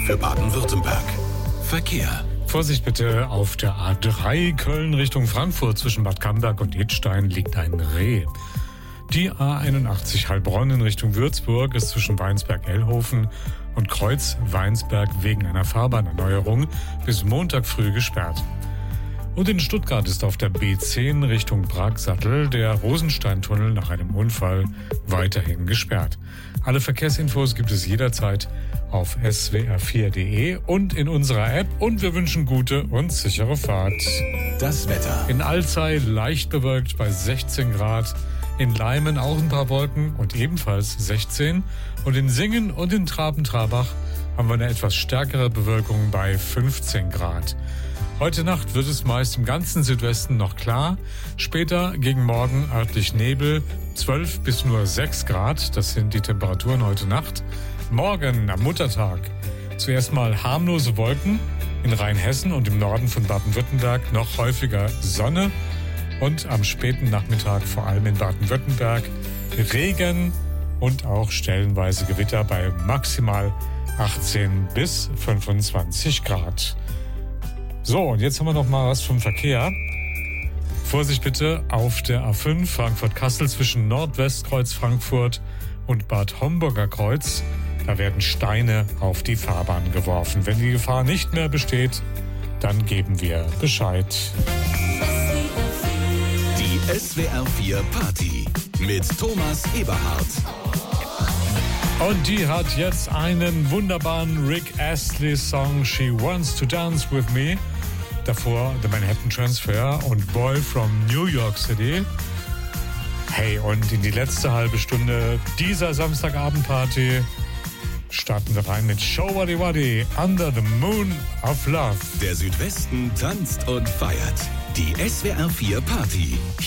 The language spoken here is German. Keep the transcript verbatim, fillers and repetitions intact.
für Baden-Württemberg. Verkehr. Vorsicht bitte, auf der A drei Köln Richtung Frankfurt zwischen Bad Camberg und Idstein liegt ein Reh. Die A einundachtzig Heilbronn in Richtung Würzburg ist zwischen Weinsberg-Ellhofen und Kreuz-Weinsberg wegen einer Fahrbahnerneuerung bis Montag früh gesperrt. Und in Stuttgart ist auf der B zehn Richtung Pragsattel der Rosensteintunnel nach einem Unfall weiterhin gesperrt. Alle Verkehrsinfos gibt es jederzeit auf s w r vier punkt d e und in unserer App, und wir wünschen gute und sichere Fahrt. Das Wetter. In Alzey leicht bewölkt bei sechzehn Grad, in Leimen auch ein paar Wolken und ebenfalls sechzehn, und in Singen und in Traben-Trabach haben wir eine etwas stärkere Bewölkung bei fünfzehn Grad. Heute Nacht wird es meist im ganzen Südwesten noch klar. Später gegen Morgen örtlich Nebel, zwölf bis nur sechs Grad. Das sind die Temperaturen heute Nacht. Morgen am Muttertag zuerst mal harmlose Wolken. In Rheinhessen und im Norden von Baden-Württemberg noch häufiger Sonne. Und am späten Nachmittag vor allem in Baden-Württemberg Regen und auch stellenweise Gewitter bei maximal achtzehn bis fünfundzwanzig Grad. So, und jetzt haben wir noch mal was vom Verkehr. Vorsicht bitte auf der A fünf Frankfurt-Kassel zwischen Nordwestkreuz Frankfurt und Bad Homburger Kreuz. Da werden Steine auf die Fahrbahn geworfen. Wenn die Gefahr nicht mehr besteht, dann geben wir Bescheid. Die S W R vier Party mit Thomas Eberhardt. Und die hat jetzt einen wunderbaren Rick Astley-Song, She Wants to Dance With Me. Davor The Manhattan Transfer und Boy from New York City. Hey, und in die letzte halbe Stunde dieser Samstagabendparty starten wir rein mit Show Waddy Waddy, Under the Moon of Love. Der Südwesten tanzt und feiert. Die S W R vier Party.